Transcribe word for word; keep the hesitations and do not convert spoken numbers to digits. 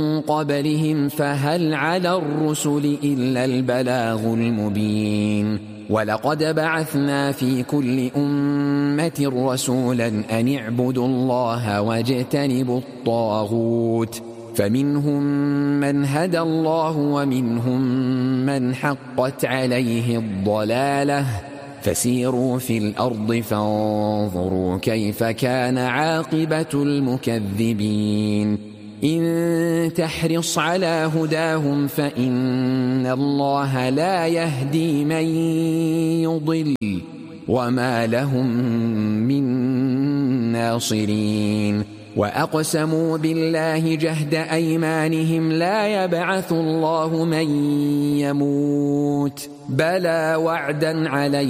قبلهم فهل على الرسل إلا البلاغ المبين ولقد بعثنا في كل أمة رسولا أن اعبدوا الله واجتنبوا الطاغوت فمنهم من هدى الله ومنهم من حقت عليه الضلالة فسيروا في الأرض فانظروا كيف كان عاقبة المكذبين إن تحرص على هداهم فإن الله لا يهدي من يضل وما لهم من ناصرين وأقسموا بالله جهد أيمانهم لا يبعث الله من يموت بلى وعدا عليه